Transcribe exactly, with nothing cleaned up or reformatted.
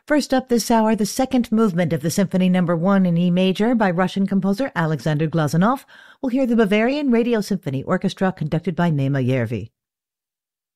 First up this hour, the second movement of the Symphony Number One in E major by Russian composer Alexander Glazunov. We'll hear the Bavarian Radio Symphony Orchestra conducted by Naima Järvi.